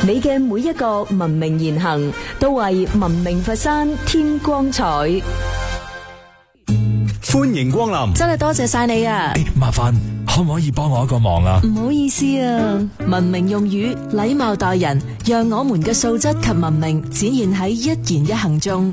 你嘅每一個文明言行，都為文明佛山添光彩。 歡迎光臨， 真係多謝晒你啊！ 麻煩可唔可以幫我一個忙啊？ 唔好意思啊，文明用語，禮貌待人，讓我們嘅素質及文明展現喺一言一行中。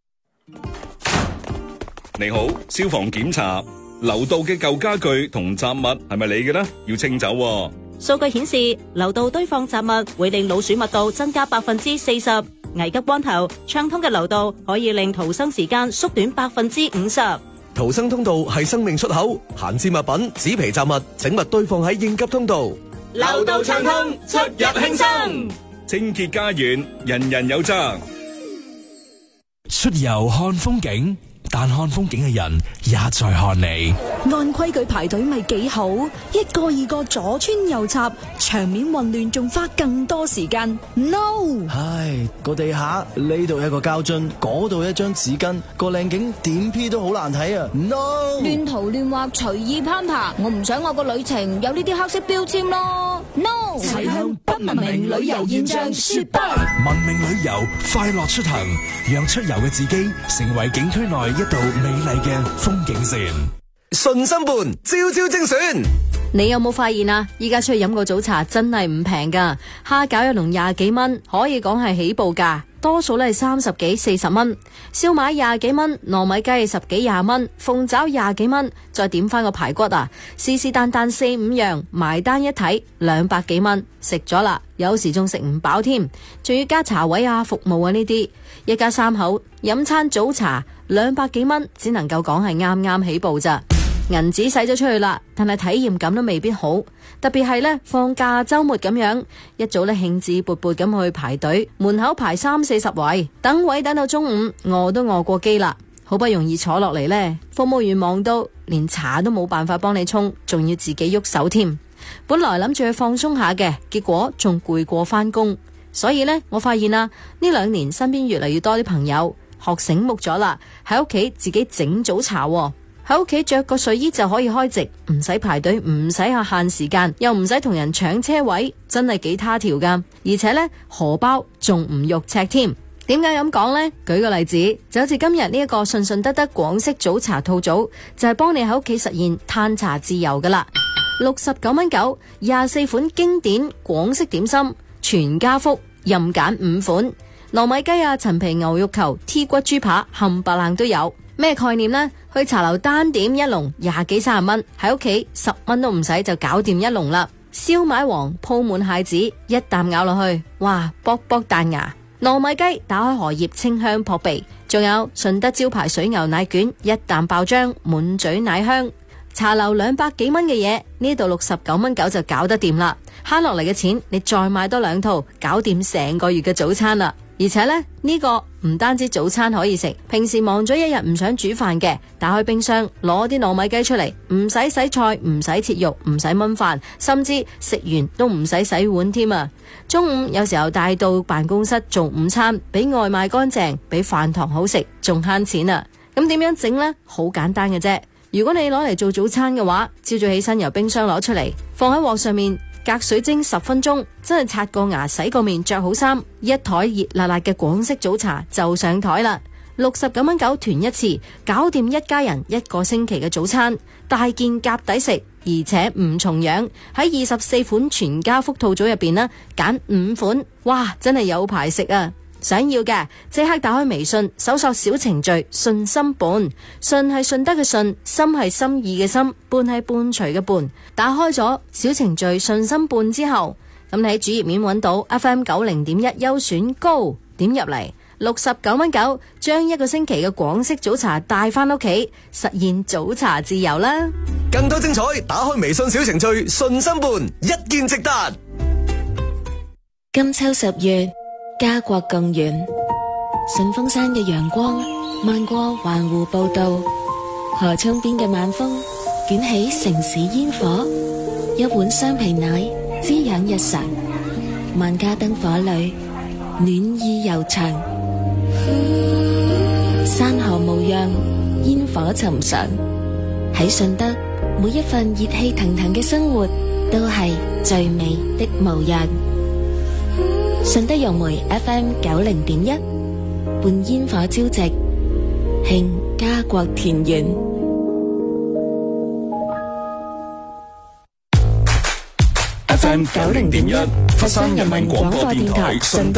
你好，消防檢查，樓道嘅舊家具同雜物係咪你嘅呢？要清走喎。 數據顯示，樓道堆放雜物會令老鼠密度增加40%。危急關頭，暢通嘅樓道可以令逃生時間縮短50%。 逃生通道係生命出口，閒置物品、紙皮雜物請勿堆放喺應急通道。 樓道暢通，出入輕鬆。 清潔家園，人人有責。 出遊看風景，但看風景嘅人也在看你。 按規矩排隊咪幾好，一個二個左穿右插，場面混亂，仲花更多時間。No！ 唉，個地下呢度一個膠樽，嗰度一張紙巾，個靚景點 P 都好難睇啊 ！No！ 亂塗亂畫，隨意攀爬，我唔想我個旅程有呢啲黑色標籤咯。No！ 齊向不文明旅遊現象說不。 文明旅遊，快樂出行，讓出遊嘅自己成為景區內一道美麗嘅風景線。 順心伴，朝朝精選。 你有冇發現啊？依家出去飲個早茶真係唔平噶，蝦餃一籠20幾蚊，可以講係起步價，多數咧係30幾40蚊。燒賣20幾蚊，糯米雞10幾20蚊，鳳爪20幾蚊，再點翻個排骨啊，是但4-5樣，埋單一睇200幾蚊，食咗啦，有時仲食唔飽添，仲要加茶位啊、服務啊呢啲，一家3口飲餐早茶200幾蚊，只能夠講係啱啱起步咋。銀紙使咗出去啦，但係體驗感都未必好，特別係呢，放假周末咁樣，一早呢興致勃勃咁去排隊，門口排30-40位，等位等到中午，餓都餓過機啦，好不容易坐落嚟呢，服務員忙到連茶都冇辦法幫你沖，仲要自己喐手添。本來諗住去放鬆下嘅，結果仲攰過返工，所以呢，我發現啦，呢2年身邊越嚟越多啲朋友學醒目咗啦，喺屋企自己整早茶喎。喺屋企着個睡衣就可以開席，唔使排隊，唔使限時間，又唔使同人搶車位，真係幾他條噶。而且呢，荷包仲唔肉赤添。點解咁講呢？舉個例子，就好似今日呢一個順順德德廣式早茶套組，就係幫你喺屋企實現嘆茶自由噶啦。69蚊9 24款經典廣式點心，全家福，任揀5款，糯米雞啊、陳皮牛肉球、T 骨豬扒冚唪唥都有。咩概念呢？去茶樓單點一籠20幾30蚊，喺屋企10蚊都唔使就搞掂一籠啦。燒賣王鋪滿蟹子，一啖咬落去，哇，卜卜彈牙。糯米雞打開荷葉，清香撲鼻。仲有順德招牌水牛奶卷，一啖爆漿，滿嘴奶香。茶樓200幾蚊嘅嘢，呢度69蚊9就搞得掂啦。慳落嚟嘅錢，你再買多2套，搞掂成個月嘅早餐啦。而且呢個唔單止早餐可以食，平時忙咗一日唔想煮飯嘅，打開冰箱攞啲糯米雞出嚟，唔使洗菜，唔使切肉，唔使燜飯，甚至食完都唔使洗碗添啊！中午有時候帶到辦公室做午餐，比外賣乾淨，比飯堂好食，仲慳錢啊！咁點樣整呢？好簡單嘅啫。如果你攞嚟做早餐嘅話，朝早起身由冰箱攞出嚟，放喺鑊上面隔水蒸10分鐘，真係刷個牙、洗個面、着好衫，一枱熱辣辣嘅廣式早茶就上枱啦。69蚊9團一次，搞掂一家人1個星期嘅早餐，大件夾抵食，而且唔重樣。喺24款全家福套組入邊呢，揀5款，哇，真係有排食啊！想要嘅即刻打開微信，搜索小程序順心伴，順係順德嘅順，心係心意嘅心，伴係伴隨嘅伴。打開咗小程序順心伴之後，咁你喺主頁面揾到 FM 90.1優選高，點入嚟69蚊9，將1個星期嘅廣式早茶帶翻屋企，實現早茶自由啦！ 更多精彩，打開微信小程序順心伴，一見值得。 金秋10月，家國更遠，順峰山嘅陽光漫過環湖步道，河涌邊嘅晚風捲起城市煙火，一碗雙皮奶滋養日常，萬家燈火裏暖意悠長。山河無恙，煙火尋常，喺順德每一份熱氣騰騰嘅生活都係最美的模樣。 順德融媒 FM 90.1，伴煙火朝夕，慶家國團圓。FM 90.1，佛山人民廣播電台順德